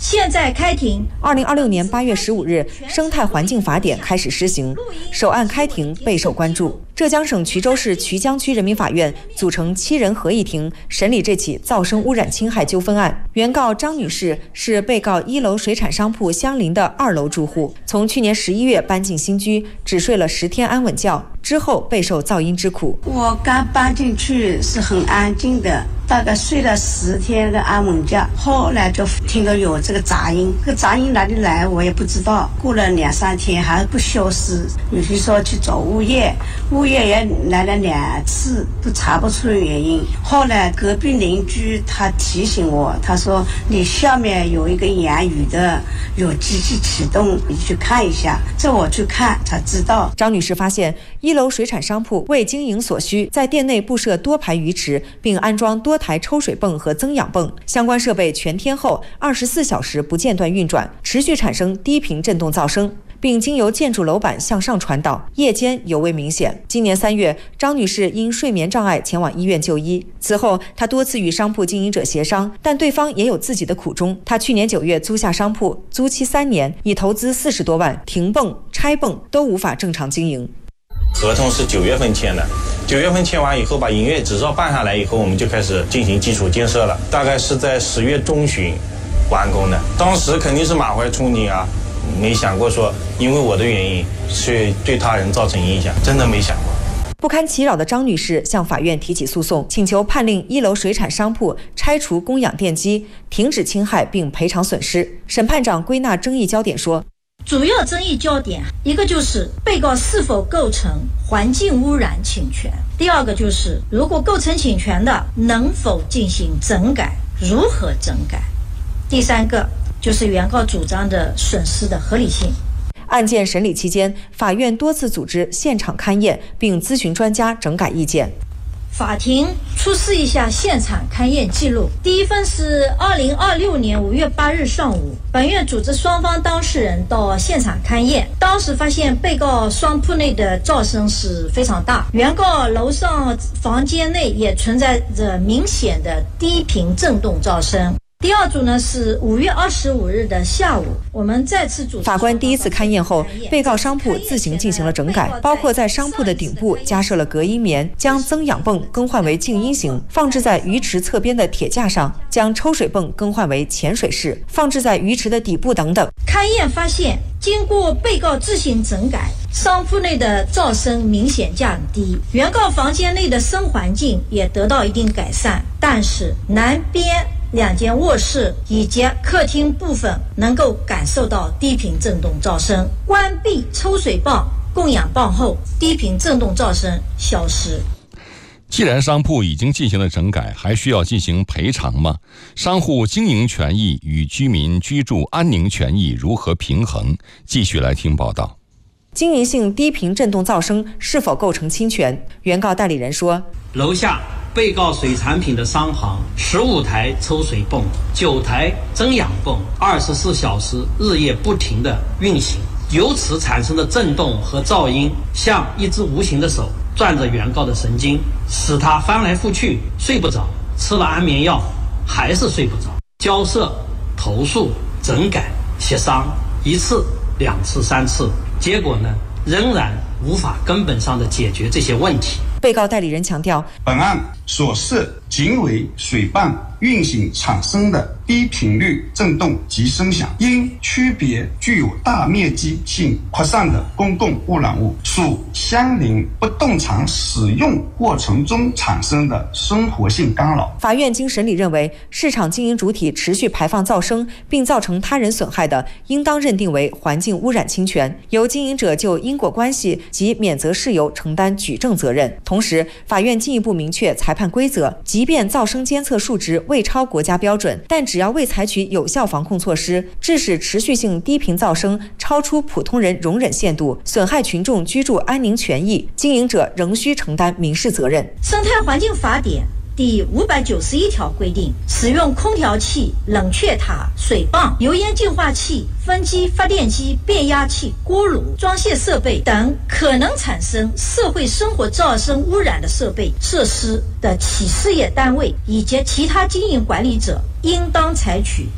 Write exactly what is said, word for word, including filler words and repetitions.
现在开庭。 二零二六年八月十五日，生态环境法典开始施行，首案开庭备受关注。浙江省衢州市衢江区人民法院组成七人合议庭审理这起噪声污染侵害纠纷案。原告张女士是被告一楼水产商铺相邻的二楼住户，从去年十一月搬进新居，只睡了十天安稳觉，之后备受噪音之苦。 我刚搬进去是很安静的，大概睡了十天的安稳觉，后来就听到有这个杂音，这个杂音哪里来我也不知道。过了两三天还不消失，有些说去找物业，物业也来了两次，都查不出原因。后来隔壁邻居他提醒我，他说你下面有一个言语的有机器启动，你去看一下。这我去看才知道。 张女士发现一楼水产商铺为经营所需，在店内布设多排鱼池，并安装多台抽水泵和增氧泵，相关设备全天候二十四小时不间断运转，持续产生低频振动噪声，并经由建筑楼板向上传导，夜间尤为明显。今年三月，张女士因睡眠障碍前往医院就医，此后她多次与商铺经营者协商，但对方也有自己的苦衷。她去年九月租下商铺，租期三年，已投资四十多万，停泵、拆泵都无法正常经营。 合同是九月份签的，九月份签完以后，把营业执照办下来以后，我们就开始进行基础建设了，大概是在十月中旬完工的。当时肯定是满怀憧憬啊，没想过说因为我的原因去对他人造成影响，真的没想过。 不堪其扰的张女士向法院提起诉讼，请求判令一楼水产商铺拆除供氧电机，停止侵害并赔偿损失。审判长归纳争议焦点说， 主要争议焦点一个就是被告是否构成环境污染侵权，第二个就是如果构成侵权的能否进行整改，如何整改，第三个就是原告主张的损失的合理性。 案件审理期间，法院多次组织现场勘验，并咨询专家整改意见。 法庭出示一下现场勘验记录。第一份是二零二六年五月八日上午，本院组织双方当事人到现场勘验，当时发现被告商铺内的噪声是非常大，原告楼上房间内也存在着明显的低频振动噪声。第二组呢是五月二十五日的下午，我们再次组织。 法官第一次勘验后，被告商铺自行进行了整改，包括在商铺的顶部加设了隔音棉，将增氧泵更换为静音型，放置在鱼池侧边的铁架上，将抽水泵更换为潜水式，放置在鱼池的底部等等。 勘验发现，经过被告自行整改，商铺内的噪声明显降低，原告房间内的声环境也得到一定改善，但是南边两间卧室以及客厅部分能够感受到低频振动噪声。关闭抽水泵、供氧泵后，低频振动噪声消失。 既然商铺已经进行了整改，还需要进行赔偿吗？商户经营权益与居民居住安宁权益如何平衡？继续来听报道。 经营性低频振动噪声是否构成侵权？原告代理人说， 楼下被告水产品的商行十五台抽水泵、九台增氧泵，二十四小时日夜不停地运行，由此产生的震动和噪音，像一只无形的手攥着原告的神经，使他翻来覆去睡不着，吃了安眠药还是睡不着。交涉、投诉、整改、协商，一次、两次、三次，结果呢，仍然无法根本上的解决这些问题。 被告代理人强调， 本案所涉仅为水泵运行产生的低频率振动及声响，因区别具有大面积性扩散的公共污染物，属相邻不动产使用过程中产生的生活性干扰。 法院经审理认为，市场经营主体持续排放噪声并造成他人损害的，应当认定为环境污染侵权，由经营者就因果关系及免责事由承担举证责任。同时，法院进一步明确裁判规则，即便噪声监测数值未超国家标准，但只要未采取有效防控措施，致使持续性低频噪声超出普通人容忍限度，损害群众居住安宁权益，经营者仍需承担民事责任。 生态环境法典第五百九十一条规定，使用空调器、冷却塔、水泵、油烟净化器、分机、发电机、变压器、锅炉、装卸设备等可能产生社会生活噪声污染的设备设施的企事业单位以及其他经营管理者，应当采取